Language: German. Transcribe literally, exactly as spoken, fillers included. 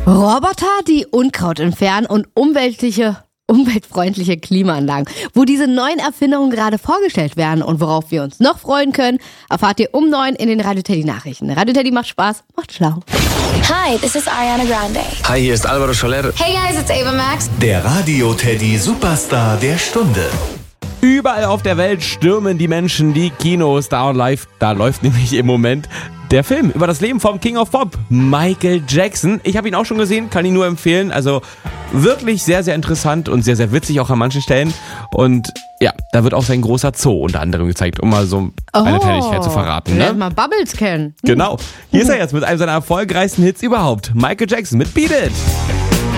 Roboter, die Unkraut entfernen und umweltliche, umweltfreundliche Klimaanlagen. Wo diese neuen Erfindungen gerade vorgestellt werden und worauf wir uns noch freuen können, erfahrt ihr um neun in den Radio Teddy Nachrichten. Radio Teddy macht Spaß, macht schlau. Hi, this is Ariana Grande. Hi, hier ist Alvaro Soler. Hey guys, it's Ava Max. Der Radio Teddy Superstar der Stunde. Überall auf der Welt stürmen die Menschen die Kinos. Da und live, da läuft nämlich im Moment der Film über das Leben vom King of Pop, Michael Jackson. Ich habe ihn auch schon gesehen, kann ihn nur empfehlen. Also wirklich sehr, sehr interessant und sehr, sehr witzig auch an manchen Stellen. Und ja, da wird auch sein großer Zoo unter anderem gezeigt, um mal so eine Oh, Kleinigkeit zu verraten. Lernt Ne? mal Bubbles kennen. Genau. Hier ist er jetzt mit einem seiner erfolgreichsten Hits überhaupt. Michael Jackson mit Beat It.